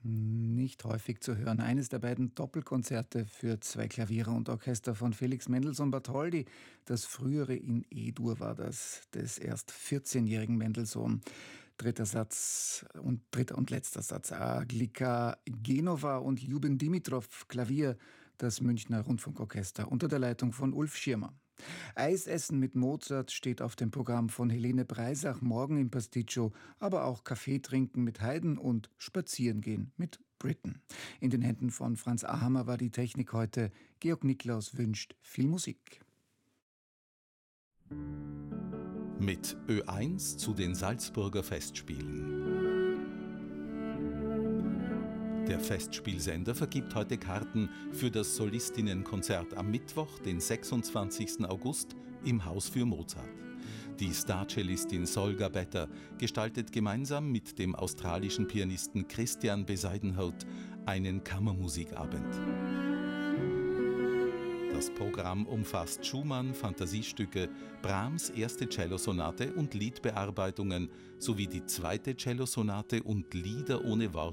Nicht häufig zu hören. Eines der beiden Doppelkonzerte für zwei Klaviere und Orchester von Felix Mendelssohn Bartholdy. Das frühere in E-Dur war das, des erst 14-jährigen Mendelssohn. Dritter und letzter Satz. Aglika Genova und Ljubin Dimitrov, Klavier, das Münchner Rundfunkorchester unter der Leitung von Ulf Schirmer. Eisessen mit Mozart steht auf dem Programm von Helene Breisach morgen im Pasticcio, aber auch Kaffee trinken mit Haydn und Spazierengehen mit Britten. In den Händen von Franz Ahammer war die Technik heute. Georg Niklaus wünscht viel Musik. Mit Ö1 zu den Salzburger Festspielen. Der Festspielsender vergibt heute Karten für das Solistinnenkonzert am Mittwoch, den 26. August, im Haus für Mozart. Die Starcellistin Solga Better gestaltet gemeinsam mit dem australischen Pianisten Christian Bezuidenhout einen Kammermusikabend. Das Programm umfasst Schumann, Fantasiestücke, Brahms erste Cellosonate und Liedbearbeitungen sowie die zweite Cellosonate und Lieder ohne Worte